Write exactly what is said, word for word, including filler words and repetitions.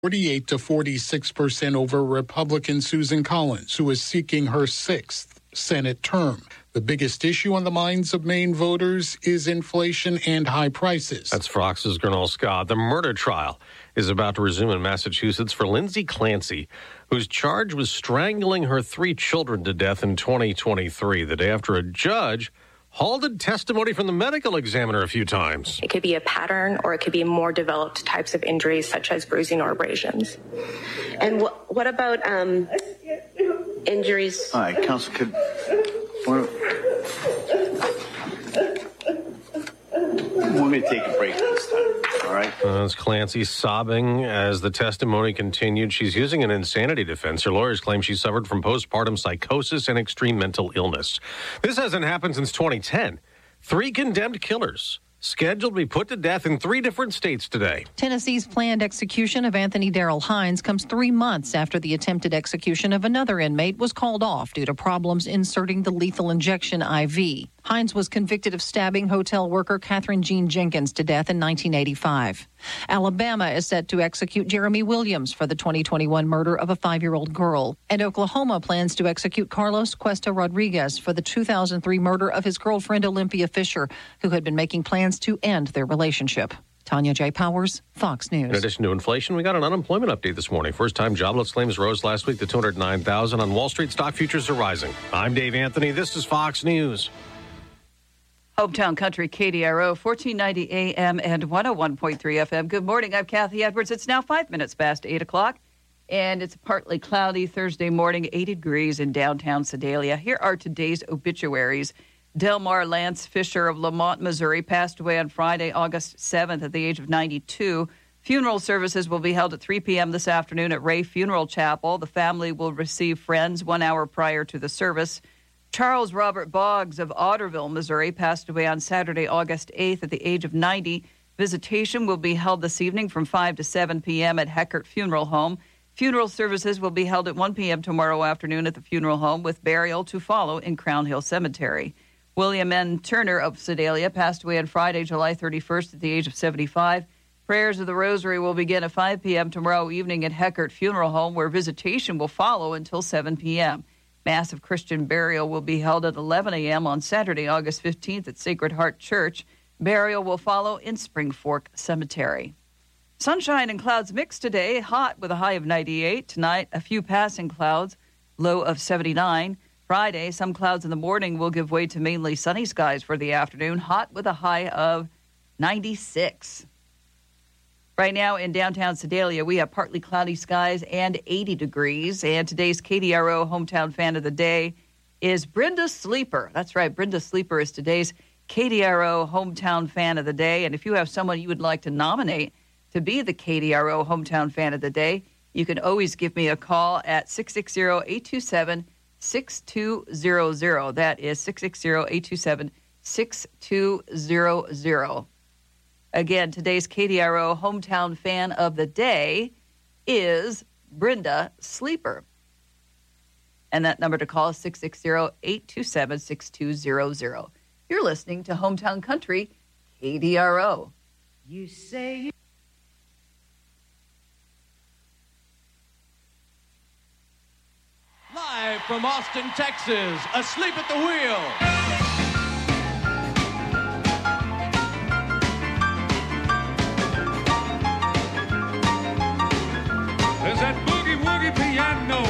forty-eight to forty-six percent over Republican Susan Collins, who is seeking her sixth Senate term. The biggest issue on the minds of Maine voters is inflation and high prices. That's Fox's Gernal Scott. The murder trial is about to resume in Massachusetts for Lindsay Clancy, who's charged with strangling her three children to death in twenty twenty-three, the day after a judge halted testimony from the medical examiner a few times. It could be a pattern, or it could be more developed types of injuries, such as bruising or abrasions. And wh- what about um, injuries? All right, Counsel, could... We're, we're going to take a break this time, all right? Uh, As Clancy sobbing as the testimony continued. She's using an insanity defense. Her lawyers claim she suffered from postpartum psychosis and extreme mental illness. This hasn't happened since twenty ten. Three condemned killers scheduled to be put to death in three different states today. Tennessee's planned execution of Anthony Darrell Hines comes three months after the attempted execution of another inmate was called off due to problems inserting the lethal injection I V. Hines was convicted of stabbing hotel worker Catherine Jean Jenkins to death in nineteen eighty-five. Alabama is set to execute Jeremy Williams for the twenty twenty-one murder of a five-year-old girl. And Oklahoma plans to execute Carlos Cuesta Rodriguez for the two thousand three murder of his girlfriend Olympia Fisher, who had been making plans to end their relationship. Tanya J. Powers, Fox News. In addition to inflation, we got an unemployment update this morning. First-time jobless claims rose last week to two hundred nine thousand. On Wall Street, stock futures are rising. I'm Dave Anthony. This is Fox News. Hometown Country, K D R O, fourteen ninety A M and one oh one point three F M. Good morning. I'm Kathy Edwards. It's now five minutes past eight o'clock, and it's partly cloudy Thursday morning, eighty degrees in downtown Sedalia. Here are today's obituaries. Delmar Lance Fisher of Lamont, Missouri, passed away on Friday, August seventh at the age of ninety-two. Funeral services will be held at three p.m. this afternoon at Ray Funeral Chapel. The family will receive friends one hour prior to the service. Charles Robert Boggs of Otterville, Missouri, passed away on Saturday, August eighth at the age of ninety. Visitation will be held this evening from five to seven p.m. at Heckert Funeral Home. Funeral services will be held at one p.m. tomorrow afternoon at the funeral home, with burial to follow in Crown Hill Cemetery. William N. Turner of Sedalia passed away on Friday, July thirty-first at the age of seventy-five. Prayers of the Rosary will begin at five p.m. tomorrow evening at Heckert Funeral Home, where visitation will follow until seven p.m. Mass of Christian burial will be held at eleven a.m. on Saturday, August fifteenth at Sacred Heart Church. Burial will follow in Spring Fork Cemetery. Sunshine and clouds mixed today, hot with a high of ninety-eight. Tonight, a few passing clouds, low of seventy-nine. Friday, some clouds in the morning will give way to mainly sunny skies for the afternoon, hot with a high of ninety-six. Right now in downtown Sedalia, we have partly cloudy skies and eighty degrees. And today's K D R O Hometown Fan of the Day is Brenda Sleeper. That's right, Brenda Sleeper is today's K D R O Hometown Fan of the Day. And if you have someone you would like to nominate to be the K D R O Hometown Fan of the Day, you can always give me a call at six six zero, eight two seven, six two zero zero. That is six six zero, eight two seven, six two zero zero. Again, today's K D R O Hometown Fan of the Day is Brenda Sleeper. And that number to call is six six zero, eight two seven, six two zero zero. You're listening to Hometown Country, K D R O. You say you... Live from Austin, Texas, asleep at the wheel. There's that boogie-woogie piano